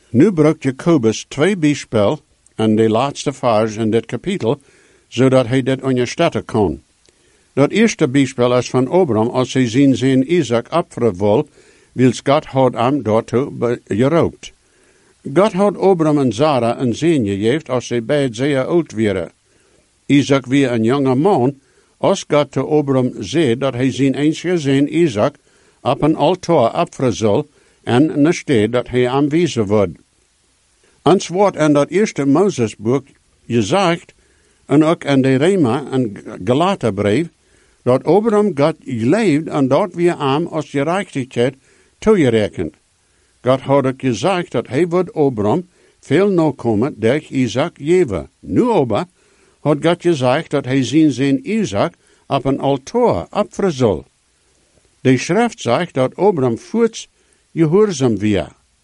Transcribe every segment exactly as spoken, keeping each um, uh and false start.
Nu bruikt Jacobus twee bijspel en de laatste vers in dit kapitel, zodat hij dit onderstellen kan. Dat eerste bijspel is van Abraham, als hij zien zijn Isaac opveren wil, wils God had hem daartoe geroopt. God had Abraham en Sarah een zin gegeven als zij beide zeer oud waren. Isaac weer een jonge man, als God te Abraham zei dat hij zijn einzige zoon Isaac op een altaar opveren zal, en er staat dat hij aanwezen wordt. Ons wordt in dat eerste Mozesboek gezegd, en ook in de Rema en Galaterbrief, dat Abraham God leeft en dat we hem als gerechtigheid toegerekend. God had ook gezegd dat hij wordt Abraham veel nakomen door Isaac geven. Nu aber had God gezegd dat hij zijn zoon Isaac op een altaar opveren zal. De schrift zegt dat Abraham voorts gehoorzaam weer.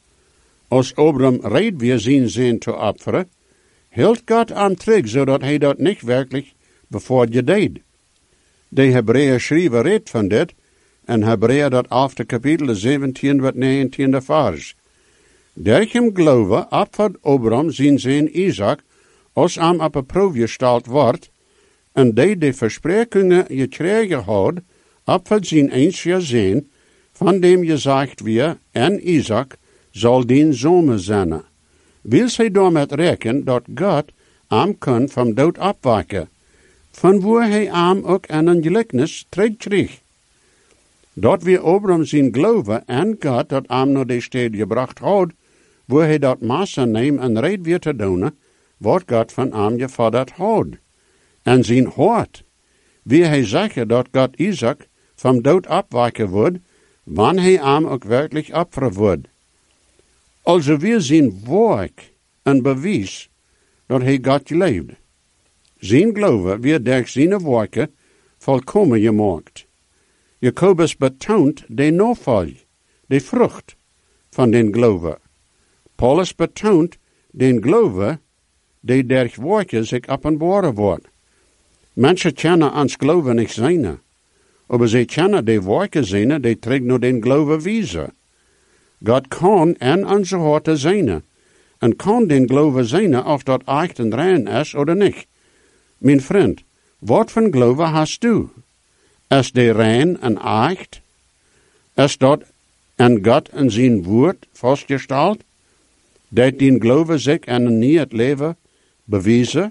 Als Abraham reed weer zijn zoon te opveren, hield God hem terug, zodat hij dat niet werkelijk bevoor deed. De Hebreeën schrijven reed van dit, en Hebreeën dat elfde kapitel, zeventien tot negentiende vers. Door hem geloven opvert Abraham zijn zoon Isaac, als hem op een proef gesteld wordt, en die de versprekingen gekregen had, opvert zijn einzige zoon, van dem gezegd weer, en Isaac zal dien zoon zijn. Wil zij daarmee rekenen dat God hem kan van dood opwekken, van waar hij hem ook in een gelijkenis terugkreeg. Dat we Abraham zijn geloven en God dat hem naar de stad gebracht had, waar hij dat massa neemt en reed weer te doen, wat God van hem gevorderd had. En zijn hart, wie hij zeggen dat God Isaac van dood opwekken wordt, wanneer hij hem ook werkelijk opveren wordt. Also wir zijn werk een bewijs dat hij God leeft. Zijn geloven wird durch zijn werken volkomen gemaakt. Jacobus betont de navolg, de vrucht van den geloven. Paulus betont den geloven, die durch werken zich openbaren wordt. Mensen kennen ons geloven niet zijn, aber ze kennen de werken zijn, die trekt naar den geloven wijzen. God kan in onze harten zijn, en kan den geloven zijn of dat echt en rein is of niet. Mijn vriend, wat van geloven hast du? Is de rein en echt? Is dat en God en zijn woord vastgesteld? Dat den geloven zich in een nieuw leven bewijzen?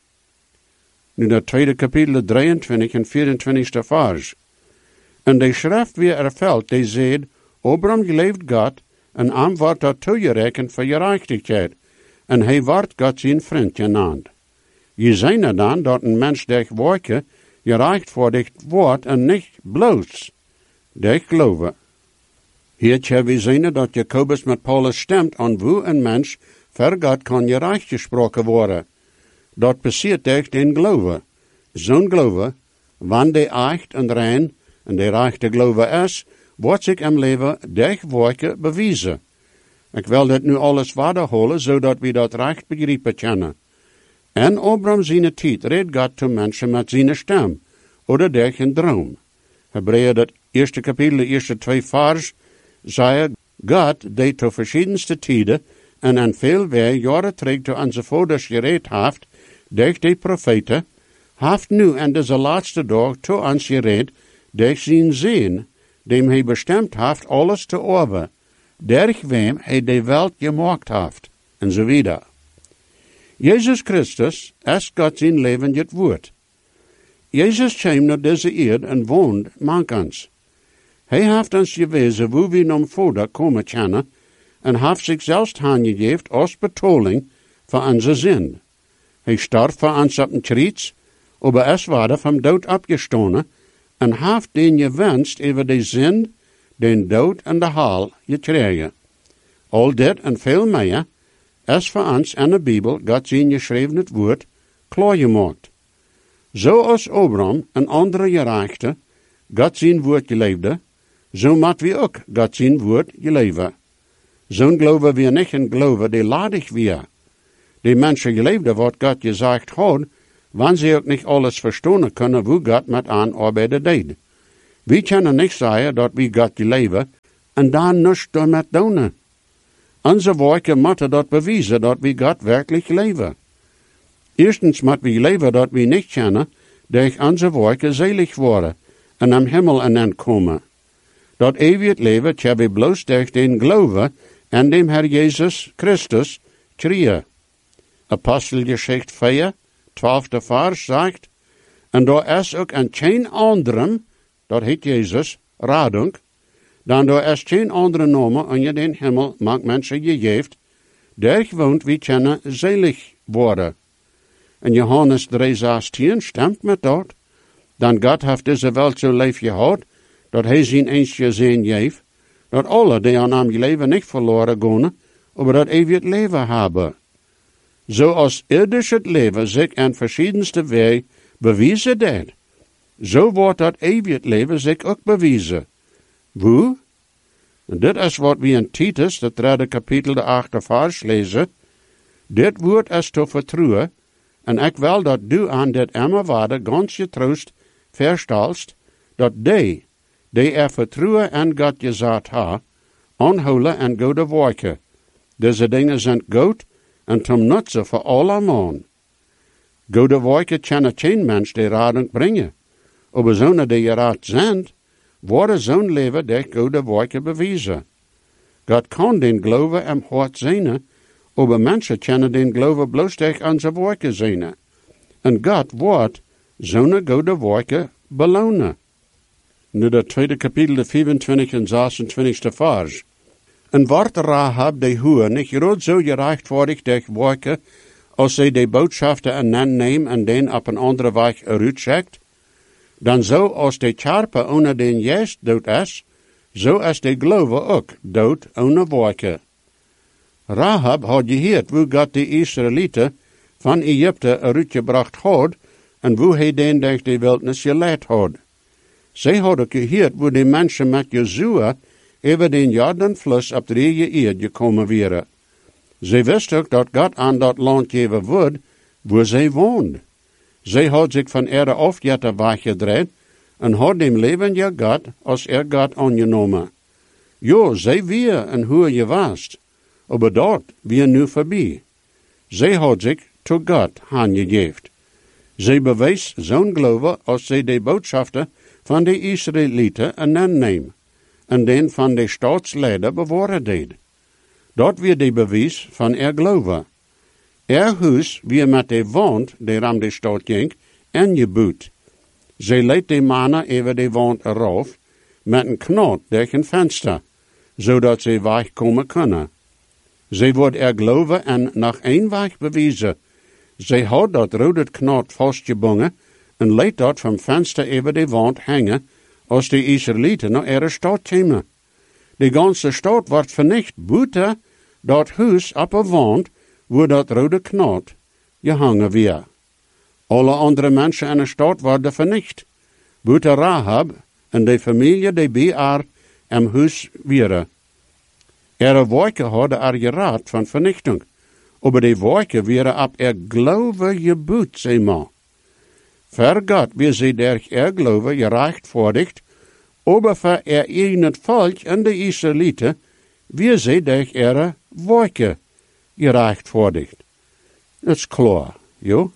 Nu dat tweede kapitel drieëntwintig en vierentwintigste vers. En de schrift weer ervult, die zegt, Abraham geleefd God, en hem wordt dat toegerekend voor gerechtigheid, en hij wordt God zijn vriend genaamd. Je zijn er dan dat een mens durch werken gerechtvaardigd wordt en niet bloos durch geloven. Hier kunnen we zien dat Jacobus met Paulus stemt aan hoe een mens voor God kan gerecht gesproken worden. Dat passiert durch den geloven. Zo'n geloven, wanneer de echt en rein en de rechte geloven is, wordt zich im leven durch werken bewijzen. Ik wil dit nu alles waterholen, zodat we dat recht begrijpen kunnen. En Abraham zijn tijd reed God te mensen met zijn stem, oder durch een droom. Hebreeën dat eerste kapitel, de eerste twee vers, zei God, die te verschiedenste tijden en aan veel weer jaren terug te onze vaders gereed heeft, durch de profeten, heeft nu in deze laatste dag te ons gereed, durch zijn zin, dem hij bestemd heeft alles te orben, durch wem hij de wereld gemaakt heeft, en zo wieder. Jezus Christus is God zijn leven het woord. Jezus kwam naar deze eerd en woont mank ons. Hij heeft ons gewezen hoe we nam vader komen kennen, en heeft zich zelfs aangegeven als betaling voor onze zin. Hij starf voor ons op een kruis, aber es wurde vom dood opgestonden, en heeft den gewenst over de zin, den dood en de hel gekregen. Al dit en veel meer is voor ons in de Bijbel God zijn geschreven het woord klaargemaakt. Zoals Abraham en andere gerechten God zijn woord geleefde, zo moeten we ook God zijn woord geleven. Zo'n geloven we niet in geloven die ladig weer. Die mensen geleefden wat God gezegd had, wanneer ze ook niet alles verstaan kunnen hoe God met aan arbeiden deed. We kunnen niet zeggen dat we God geleven en dan niets daarmee doen. Onze werken moeten dat bewijzen dat we God werkelijk leven. Eerstens moeten we leven dat we niet kennen, durch onze werken selig worden en am Himmel en komen. Dat eeuwig leven hebben we bloos durch den geloven en dem Herr Jesus Christus kriegen. Apostelgeschichte vier, twaalfde vers zegt, en daar is ook een geen anderen, dat heet Jezus, Radung, dan daar is geen andere naam onder den Himmel maakt mensen gegeven, der woont wie kennen selig worden. En Johannes drie zestien stemt met dat, dan God heeft deze welt zo lief gehad, dat hij zijn eentje zijn geeft, dat alle die aan hem leven niet verloren gaan, maar dat eeuwig leven hebben. Zoals irdisch het leven zich in verschiedenste wegen bewijzen deed, zo wordt dat eeuwig leven zich ook bewijzen. Hoe? En dit is wat we in Titus, de derde kapitel, de achte vers lezen. Dit woord is te vertrouwen, en ik wil dat du aan dit emmer waarde ganz getroost verstalst, dat die, die er vertrouwen en God gezet ha, aanhouden en goede werken. Deze dingen zijn goed en zum nutzen voor alle man. Goede werken kunnen geen mens die rading brengen. Aber zonen die geraad zijn, worden zo'n leven durch goede werken bewijzen. God kan den geloven im hart zijn, aber mensen kunnen den geloven bloos durch onze werken zijn. En God wordt zo'n goede werken belonen. Nu dat tweede kapitel, de vierentwintigste en zesentwintigste vers. En wordt Rahab de Hoer niet rood zo gerechtvaardigd durch werken, als zij de boodschaften en nen neemt en den op een andere weg uitschickt? Dan zo als de charpe ohne den Geest dood is, zo is de geloven ook dood ohne werken. Rahab had gehoord hoe God de Israëlieten van Egypte uitgebracht had en hoe hij den durch de wildnis geleid had. Zij hadden gehoord hoe de mensen met Jozua over den Jordanfluss op drie jaar gekomen waren. Zij wisten ook dat God aan dat land geven woord, waar zij woonde. Zij had zich van er oft jette weggedraaid en had dem leven ja God als er God aangenomen. Jo, zij weer en hoe je was, aber dat weer nu voorbij. Zij had zich tot God aangegeven. Zij bewees zo'n geloven als zij de boodschaften van de Israëlieten aanneemt en den van de staatsleider bewaren deed. Dat weer de bewijs van er geloven. Er huis weer met de wand, die aan de stad ging, ingebouwd. Zij leidt de mannen over de wand eraf, met een knot durch een venster, zodat ze wegkomen kunnen. Zij wordt er geloven en nog één weg bewijzen. Zij had dat rode knot vastgebonden en leidt dat van venster over de wand hangen, als de Israëlieten naar ihre stad komen. De ganze stad wordt vernicht, buiten dat huis op een wand, waar dat rode knot gehangen weer. Alle andere mensen in de stad worden vernicht, buiten Rahab en de familie die bij haar im huis waren. Ihre werken hadden er geraad van vernichting, aber die werken waren op er geloven gebouwd, zei man. Ver God wie sie durch er geloven gerechtvaardigd, aber für er eigen volk en de Israëlieten, wie sie durch ihre werken gerechtvaardigd. Dat is klaar, jo?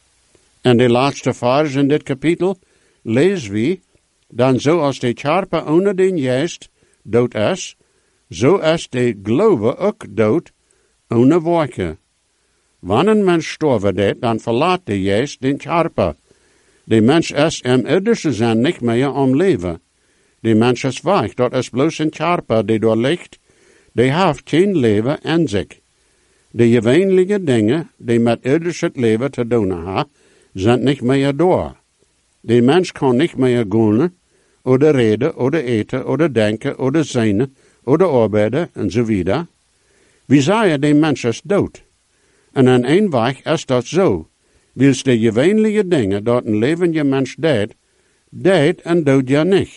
En de laatste vers in dit kapitel lezen we, dan zoals de charpe ohne den Geest dood is, zo is de geloven ook dood ohne werken. Wanneer een mens sterven deed, dan verlaat de Geest den charpe. De mens is im irdische zijn niet meer om leven. De mens is weg, dat is bloos een charpe die door ligt, die heeft geen leven in zich. De gewöhnliche dingen die met irdisch het leven te doen hebben, zijn niet meer door. De mens kan niet meer gaan, oder reden, oder eten, oder denken, oder zijn, oder arbeiden, en zo verder. Wie zeggen de mens is dood? En in een weg is dat zo. Wils de gewöhnliche dingen dat een levende mens deed, deed en doet ja niet.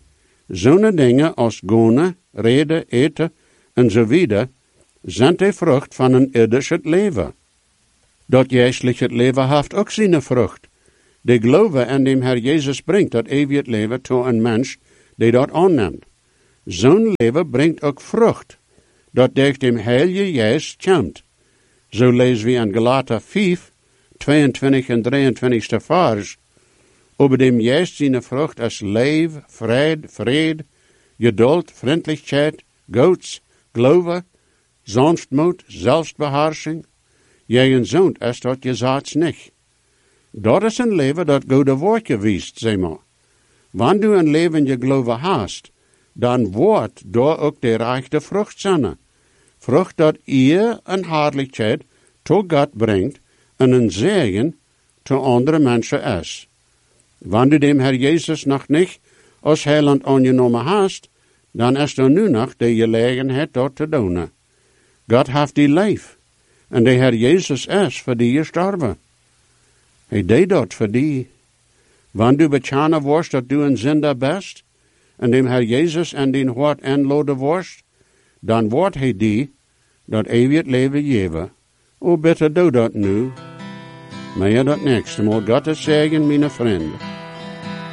Zo'n dingen als gaan, reden, eten, en zo verder, zijn de vrucht van een irdisch leven. Dat geestliche leven heeft ook zijn vrucht. De geloven en dem Herr Jezus brengt dat eeuwig leven toe een mens die dat aanneemt. Zo'n leven brengt ook vrucht. dat durch dem Heilige Geist komt. Zo lezen we in Galater vijf, tweeëntwintig en drieëntwintigste vers. Over dem Geist zijn vrucht als leef, vrede, vrede, geduld, vriendelijkheid, goeds, geloof, sanftmoed, zelfbeheersing. Jij zoont als dat je zaats niet. Dat is een leven dat goede woordje wiest, zeg maar. Wanneer du een leven je geloven haast, dan wordt daar ook de rechte vrucht zijn. Vrucht dat eer en heerlijkheid tot God brengt en een zegen tot andere mensen is. Wanneer du dem Herr Jezus nog niet als heiland aangenomen hast, dan is er nu nog de gelegenheid dat te doen. God heeft die leef. En de Herr Jezus is voor die gestorven. Hij deed dat voor die. Wanneer du bekennen worst dat du een zinder bent, en dem Herr Jezus en den hart inladen worst, dan wordt hij die dat eeuwig leven geven. O, bitte doe dat nu. Maar je dat niks, maar God is zeggen, mijn vrienden.